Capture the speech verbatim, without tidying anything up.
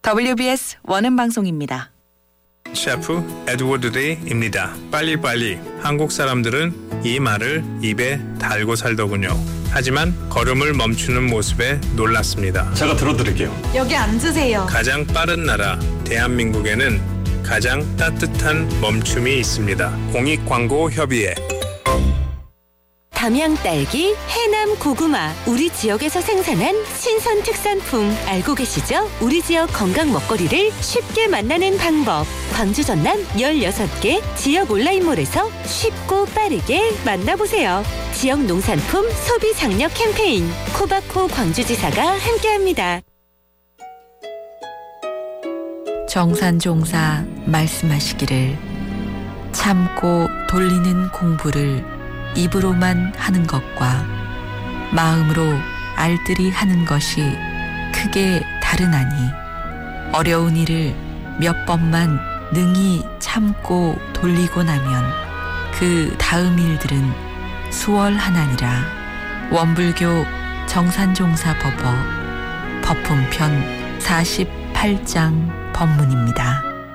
더블유비에스 원음방송입니다. 셰프 에드워드 데이입니다. 빨리빨리. 한국 사람들은 이 말을 입에 달고 살더군요. 하지만 걸음을 멈추는 모습에 놀랐습니다. 제가 들어드릴게요. 여기 앉으세요. 가장 빠른 나라 대한민국에는 가장 따뜻한 멈춤이 있습니다. 공익광고협의회. 담양 딸기, 해남 고구마, 우리 지역에서 생산한 신선 특산품 알고 계시죠? 우리 지역 건강 먹거리를 쉽게 만나는 방법. 광주 전남 열여섯 개 지역 온라인몰에서 쉽고 빠르게 만나보세요. 지역 농산품 소비 장려 캠페인 코바코 광주지사가 함께합니다. 정산종사 말씀하시기를 참고 돌리는 공부를 입으로만 하는 것과 마음으로 알뜰히 하는 것이 크게 다르나니 어려운 일을 몇 번만 능히 참고 돌리고 나면 그 다음 일들은 수월하나니라. 원불교 정산종사 법어 법품편 사십팔 장 법문입니다.